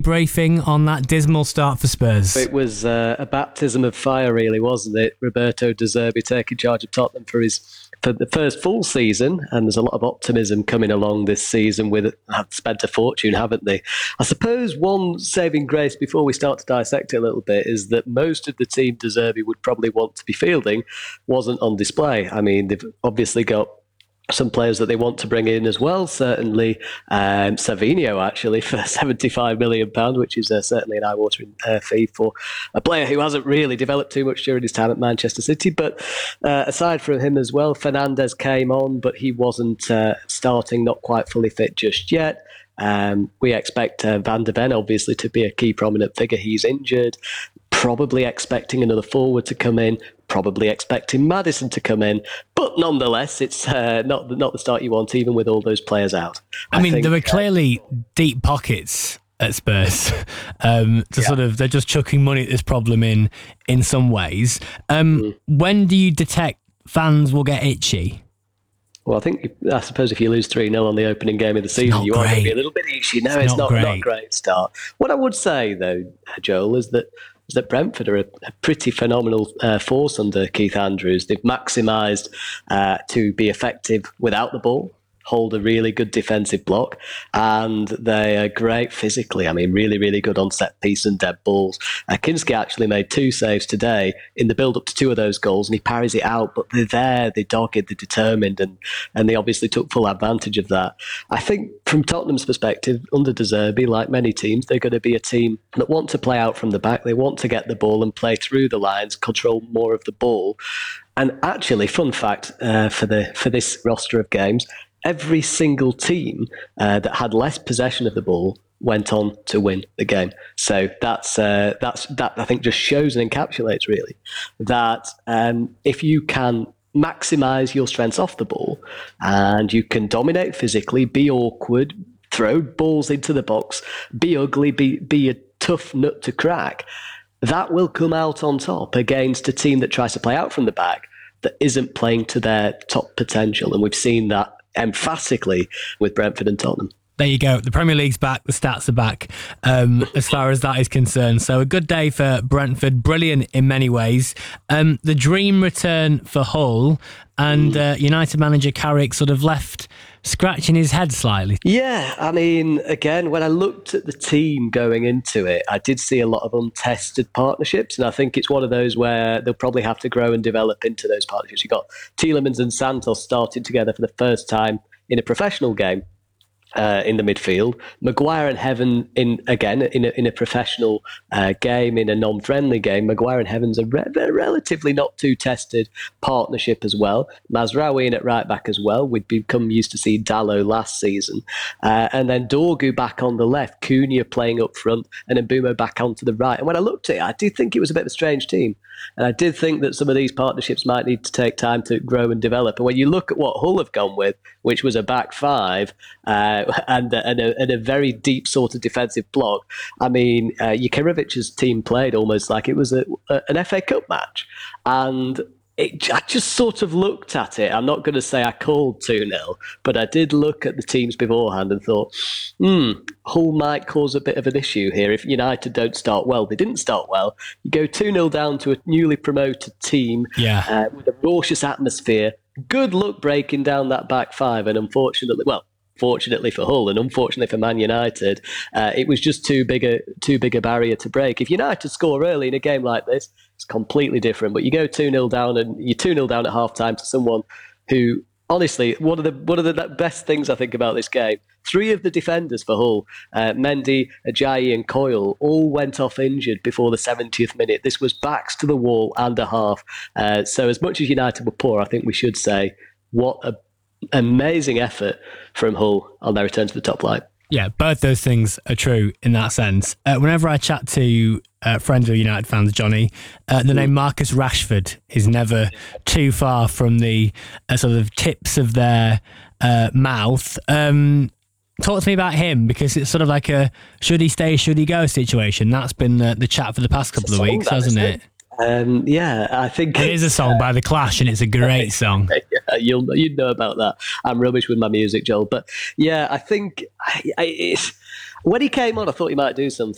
debriefing on that dismal start for Spurs? It was a baptism of fire, really, wasn't it? Roberto De Zerbi taking charge of Tottenham for the first full season, and there's a lot of optimism coming along this season. Have spent a fortune, haven't they? I suppose one saving grace before we start to dissect it a little bit is that most of the team De Zerbi would probably want to be fielding wasn't on display. I mean, they've obviously got some players that they want to bring in as well. Certainly, Savinho actually for £75 million, which is certainly an eye-watering fee for a player who hasn't really developed too much during his time at Manchester City. But aside from him as well, Fernandes came on, but he wasn't starting, not quite fully fit just yet. We expect Van de Ven obviously to be a key prominent figure. He's injured. Probably expecting another forward to come in. Probably expecting Maddison to come in, but nonetheless, it's not the start you want, even with all those players out. I mean, there are clearly deep pockets at Spurs. They're just chucking money at this problem in some ways. When do you detect fans will get itchy? Well, I suppose if you lose 3-0 on the opening game of the season, you are going to be a little bit itchy. No, it's not a great start. What I would say, though, Joel, is that Brentford are a pretty phenomenal force under Keith Andrews. They've maximised to be effective without the ball, hold a really good defensive block, and they are great physically. I mean, really, really good on set piece and dead balls. Kinski actually made 2 saves today in the build-up to 2 of those goals, and he parries it out, but they're there, they're dogged, they're determined, and they obviously took full advantage of that. I think from Tottenham's perspective, under De Zerbi, like many teams, they're going to be a team that want to play out from the back. They want to get the ball and play through the lines, control more of the ball. And actually, fun fact for this roster of games, every single team that had less possession of the ball went on to win the game. So that I think just shows and encapsulates really that if you can maximise your strengths off the ball and you can dominate physically, be awkward, throw balls into the box, be ugly, be a tough nut to crack, that will come out on top against a team that tries to play out from the back that isn't playing to their top potential. And we've seen that emphatically with Brentford and Tottenham. There you go. The Premier League's back. The stats are back as far as that is concerned. So a good day for Brentford. Brilliant in many ways. The dream return for Hull, and United manager Carrick sort of left scratching his head slightly. Yeah, I mean, again, when I looked at the team going into it, I did see a lot of untested partnerships, and I think it's one of those where they'll probably have to grow and develop into those partnerships. You've got Tielemans and Santos starting together for the first time in a professional game. In the midfield, Maguire and Heaven in a professional game, in a non-friendly game. Maguire and Heaven's a relatively not too tested partnership as well. Mazraoui in at right back as well. We'd become used to see Dalot last season, and then Dorgu back on the left, Cunha playing up front, and then Mbeumo back onto the right. And when I looked at it, I did think it was a bit of a strange team. And I did think that some of these partnerships might need to take time to grow and develop. And when you look at what Hull have gone with, which was a back five and a very deep sort of defensive block, I mean, Jukierovic's team played almost like it was an FA Cup match. And I just sort of looked at it. I'm not going to say I called 2-0, but I did look at the teams beforehand and thought, Hull might cause a bit of an issue here if United don't start well. They didn't start well. You go 2-0 down to a newly promoted team with a raucous atmosphere. Good luck breaking down that back five. And fortunately for Hull and unfortunately for Man United, it was just too big a barrier to break. If United score early in a game like this, it's completely different. But you go 2-0 down and you're 2-0 down at half-time to someone who, honestly, one of the best things I think about this game, 3 of the defenders for Hull, Mendy, Ajayi and Coyle, all went off injured before the 70th minute. This was backs to the wall and a half. So as much as United were poor, I think we should say what a amazing effort from Hull on their return to the top line. Yeah, both those things are true in that sense. Whenever I chat to friends of United fans, Johnny, the name Marcus Rashford is never too far from the sort of tips of their mouth. Talk to me about him, because it's sort of like a should he stay, should he go situation. That's been the chat for the past couple of weeks, hasn't it? I think it is a song by The Clash, and it's a great song. You'd know about that. I'm rubbish with my music, Joel, but yeah, I think when he came on, I thought he might do something.